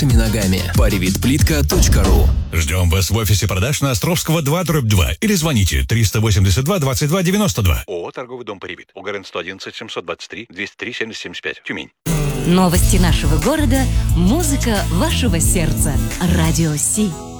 ногами. Parivitplitka.ru. Ждем вас в офисе продаж на Островского 2/2 или звоните 382 22 92. ООО «Торговый дом Паривит». УГРН 111 723 203 7075. Тюмень. Новости нашего города, музыка вашего сердца. Радио Си.